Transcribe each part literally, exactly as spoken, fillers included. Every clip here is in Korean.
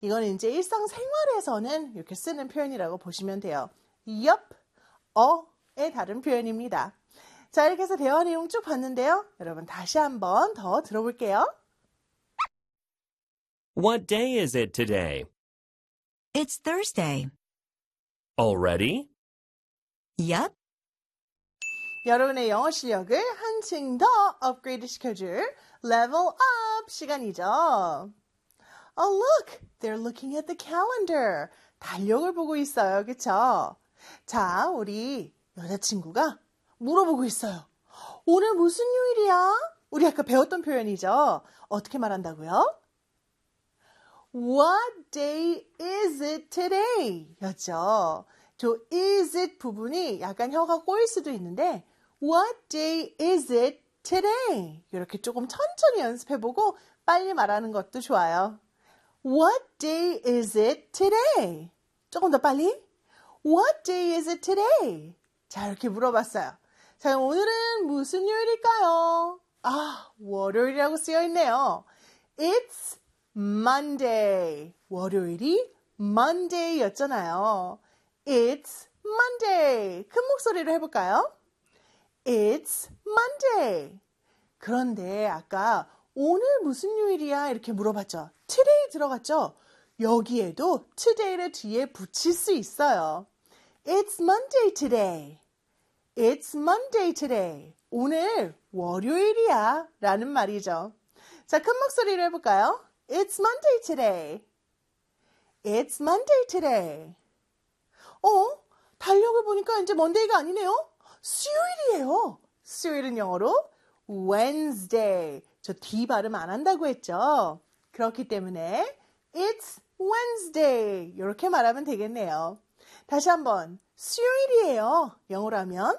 이거는 이제 일상생활에서는 이렇게 쓰는 표현이라고 보시면 돼요. Yup, 어의 다른 표현입니다. 자, 이렇게 해서 대화 내용 쭉 봤는데요. 여러분 다시 한번 더 들어볼게요. What day is it today? It's Thursday. Already? Yup. 여러분의 영어 실력을 한층 더 업그레이드 시켜줄 level up 시간이죠. Oh, look! They're looking at the calendar. 달력을 보고 있어요. 그쵸? 자, 우리 여자친구가 물어보고 있어요. 오늘 무슨 요일이야? 우리 아까 배웠던 표현이죠. 어떻게 말한다고요? What day is it today? 였죠. 저 is it 부분이 약간 혀가 꼬일 수도 있는데 What day is it today? 이렇게 조금 천천히 연습해보고 빨리 말하는 것도 좋아요. What day is it today? 조금 더 빨리. What day is it today? 자, 이렇게 물어봤어요. 자, 오늘은 무슨 요일일까요? 아, 월요일이라고 쓰여있네요. It's Monday. 월요일이 Monday였잖아요. It's Monday. 큰 목소리로 해볼까요? It's Monday. 그런데 아까 오늘 무슨 요일이야? 이렇게 물어봤죠. Today 들어갔죠? 여기에도 today를 뒤에 붙일 수 있어요. It's Monday today. It's Monday today. 오늘 월요일이야 라는 말이죠. 자, 큰 목소리로 해볼까요? It's Monday today. It's Monday today. 어? 달력을 보니까 이제 Monday가 아니네요. 수요일이에요. 수요일은 영어로 Wednesday. 저 D 발음 안 한다고 했죠. 그렇기 때문에 It's Wednesday. 이렇게 말하면 되겠네요. 다시 한번 수요일이에요. 영어로 하면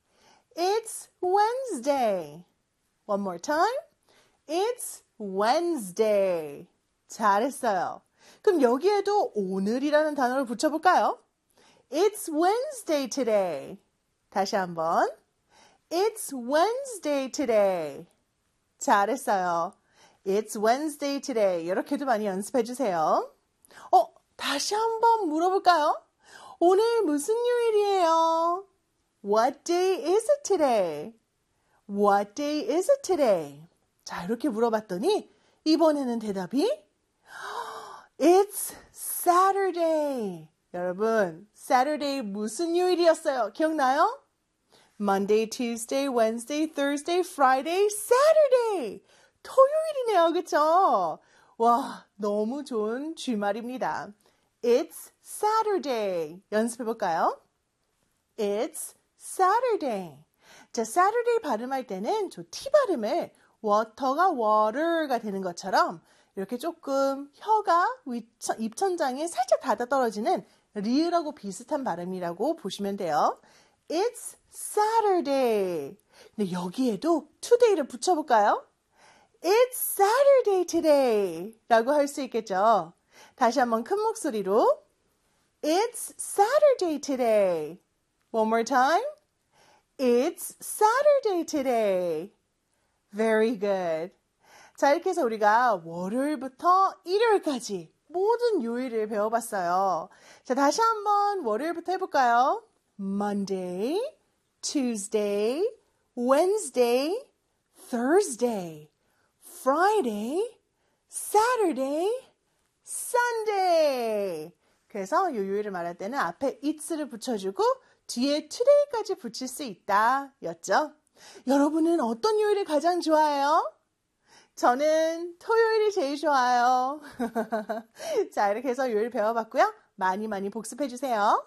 It's Wednesday. One more time. It's Wednesday. 잘했어요. 그럼 여기에도 오늘이라는 단어를 붙여볼까요? It's Wednesday today. 다시 한번. It's Wednesday today. 잘했어요. It's Wednesday today. 이렇게도 많이 연습해 주세요. 어, 다시 한번 물어볼까요? 오늘 무슨 요일이에요? What day is it today? What day is it today? 자, 이렇게 물어봤더니 이번에는 대답이 It's Saturday. 여러분, Saturday 무슨 요일이었어요? 기억나요? Monday, Tuesday, Wednesday, Thursday, Friday, Saturday. 토요일이네요. 그쵸? 와, 너무 좋은 주말입니다. It's Saturday. 연습해볼까요? It's Saturday. 자, Saturday 발음할 때는 저 T 발음을 water가 water가 되는 것처럼 이렇게 조금 혀가 입천장에 살짝 닫아 떨어지는 리을하고 비슷한 발음이라고 보시면 돼요. It's Saturday. 근데 여기에도 today를 붙여볼까요? It's Saturday today 라고 할 수 있겠죠. 다시 한번 큰 목소리로 It's Saturday today. One more time. It's Saturday today. Very good. 자, 이렇게 해서 우리가 월요일부터 일요일까지 모든 요일을 배워봤어요. 자, 다시 한번 월요일부터 해볼까요? Monday, Tuesday, Wednesday, Thursday, Friday, Saturday, Sunday. 그래서 요 요일을 말할 때는 앞에 it's를 붙여주고 뒤에 today까지 붙일 수 있다 였죠. 여러분은 어떤 요일을 가장 좋아해요? 저는 토요일이 제일 좋아요. 자, 이렇게 해서 요일 배워봤고요. 많이 많이 복습해주세요.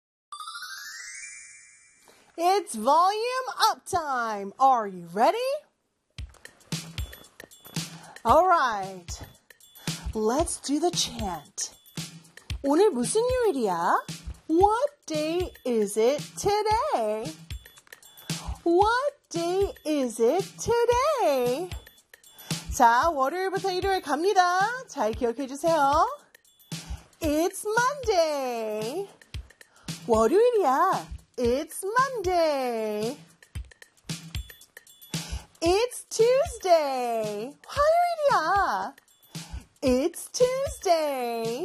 It's volume up time. Are you ready? Alright. Let's do the chant. 오늘 무슨 요일이야? What day is it today? What day is it today? 자, 월요일부터 일요일 갑니다. 잘 기억해 주세요. It's Monday. 월요일이야. It's Monday. It's Tuesday. 화요일이야. It's Tuesday.